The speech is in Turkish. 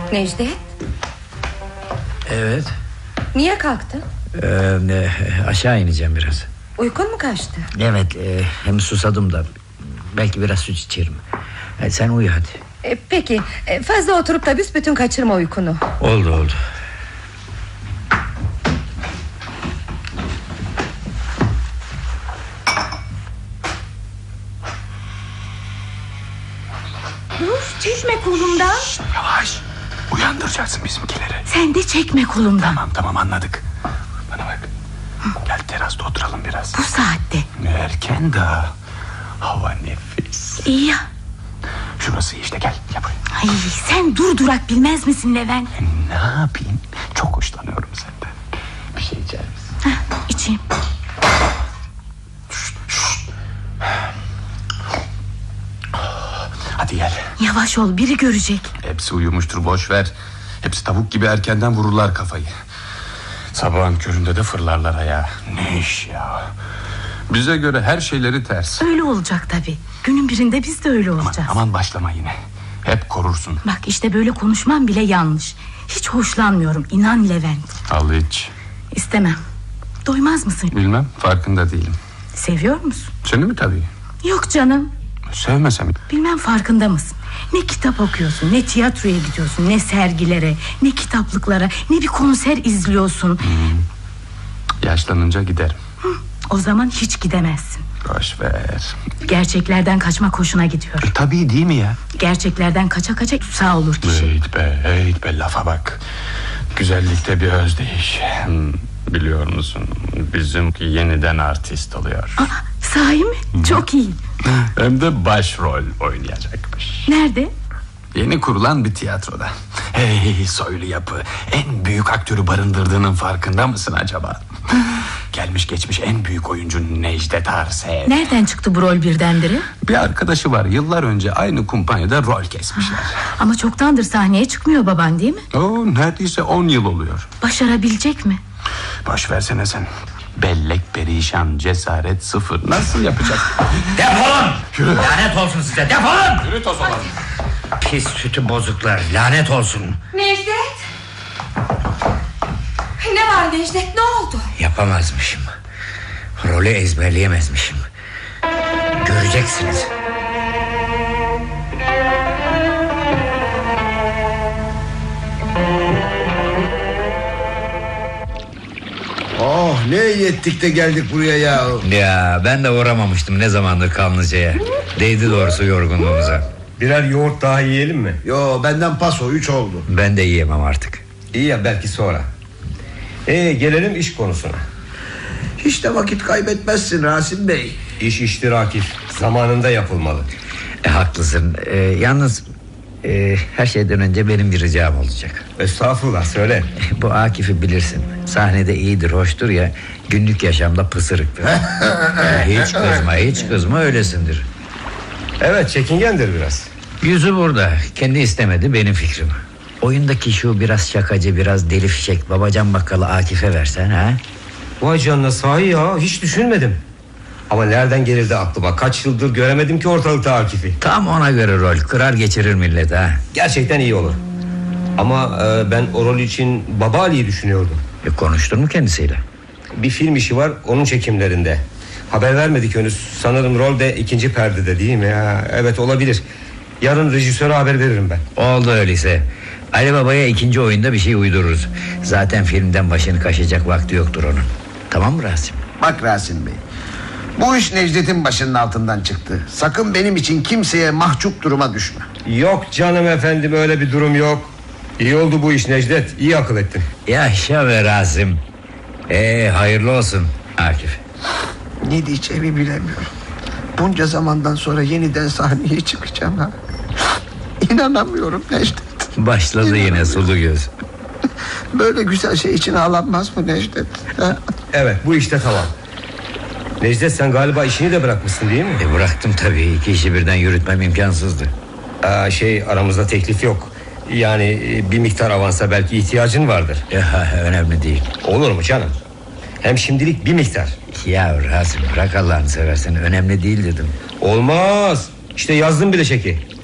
Necdet? Evet. Niye kalktın? Aşağı ineceğim biraz. Uykun mu kaçtı? Evet, hem susadım da. Belki biraz süt içerim. Sen uyu hadi. Peki, fazla oturup da büsbütün kaçırma uykunu. Oldu. Dur, çekme kolumdan. Şişt, yavaş. Uyandıracaksın bizimkileri. Sen de çekme kolumdan. Tamam anladık. Bana bak. Gel terasta oturalım biraz. Bu saatte. Erken daha. Hava nefis. İyi ya. Şurası işte, gel buraya. Ay, sen durdurak bilmez misin Levent? Ne yapayım? Çok hoşlanıyorum senden. Bir şey içer misin? İçeyim. Hadi gel. Yavaş ol, biri görecek. Hepsi uyumuştur, boş ver. Hepsi tavuk gibi erkenden vururlar kafayı. Sabahın köründe de fırlarlar ayağa. Ne iş ya? Bize göre her şeyleri ters. Öyle olacak tabii. Günün birinde biz de öyle olacağız. Aman başlama yine. Hep korursun. Bak işte böyle konuşmam bile yanlış. Hiç hoşlanmıyorum, inan Levent. Al iç. İstemem. Doymaz mısın? Bilmem, farkında değilim. Seviyor musun? Seni mi tabii? Yok canım. Sevmesem. Bilmem farkında mısın? Ne kitap okuyorsun, ne tiyatroya gidiyorsun, ne sergilere, ne kitaplıklara, ne bir konser izliyorsun. Yaşlanınca giderim. O zaman hiç gidemezsin. Boş ver. Gerçeklerden kaçmak hoşuna gidiyor. Tabii değil mi ya? Gerçeklerden kaça sağ olur kişi. Heyt be lafa bak. Güzellikte bir özdeyiş. Biliyor musun, bizimki yeniden artist oluyor. Sahi mi? Çok iyi. Hem de başrol oynayacakmış. Nerede? Yeni kurulan bir tiyatroda. Hey soylu yapı, en büyük aktörü barındırdığının farkında mısın acaba? Gelmiş geçmiş en büyük oyuncu Necdet Arsev. Nereden çıktı bu rol birdenbire? Bir arkadaşı var, yıllar önce aynı kumpanyada rol kesmişler. Ama çoktandır sahneye çıkmıyor baban, değil mi? Neredeyse 10 yıl oluyor. Başarabilecek mi? Boş versene sen. Bellek perişan, cesaret sıfır. Nasıl yapacak? Defolun! Yürü. Lanet olsun size, defolun! Yürü toz olan. Pis sütü bozuklar, lanet olsun. Necdet! Ne var Necdet, ne oldu? Yapamazmışım. Rolü ezberleyemezmişim. Göreceksiniz. Ne iyi ettik de geldik buraya ya. Ya ben de uğramamıştım ne zamandır Kanlıca'ya. Değdi doğrusu yorgunluğumuza. Birer yoğurt daha yiyelim mi? Yo, benden paso 3 oldu. Ben de yiyemem artık. İyi ya, belki sonra. Gelelim iş konusuna. Hiç de vakit kaybetmezsin Rasim Bey. İş iştir Akif, zamanında yapılmalı. Haklısın. Yalnız her şeyden önce benim bir ricam olacak. Estağfurullah, söyle. Bu Akif'i bilirsin. Sahnede iyidir, hoştur ya, günlük yaşamda pısırıktır. Hiç kızma öylesindir. Evet, çekingendir biraz. Yüzü burada, kendi istemedi, benim fikrim. Oyundaki şu biraz şakacı, biraz deli fişek babacan bakkalı Akif'e versen ha? Vay canına, sahi ya, hiç düşünmedim. Ama nereden gelirdi aklıma? Kaç yıldır göremedim ki ortalıkta Akif'i. Tam ona göre rol, kırar geçirir millet ha. Gerçekten iyi olur. Ama ben o rol için Baba Ali'yi düşünüyordum. Konuştun mu kendisiyle? Bir film işi var, onun çekimlerinde. Haber vermedik henüz. Sanırım rol de ikinci perdede, değil mi ya? Evet, olabilir. Yarın rejisöre haber veririm ben. Oldu öyleyse. Ali Baba'ya ikinci oyunda bir şey uydururuz. Zaten filmden başını kaşıyacak vakti yoktur onun. Tamam mı Rasim? Bak Rasim Bey, bu iş Necdet'in başının altından çıktı. Sakın benim için kimseye mahcup duruma düşme. Yok canım efendim, öyle bir durum yok. İyi oldu bu iş Necdet, iyi akıl ettin. Yaşa be Rasim. Hayırlı olsun Akif. Ne diyeceğimi bilemiyorum. Bunca zamandan sonra yeniden sahneye çıkacağım ha. İnanamıyorum Necdet. Başladı yine sulu göz. Böyle güzel şey için ağlanmaz mı Necdet? Ha? Evet, bu işte tamam. Necdet, sen galiba işini de bırakmışsın, değil mi? Bıraktım tabii, iki işi birden yürütmem imkansızdı. Aramızda teklif yok. Yani bir miktar avansa belki ihtiyacın vardır. Önemli değil. Olur mu canım? Hem şimdilik bir miktar. Ya Rasim, bırak Allah'ını seversen, önemli değil dedim. Olmaz. İşte yazdım bile çeki.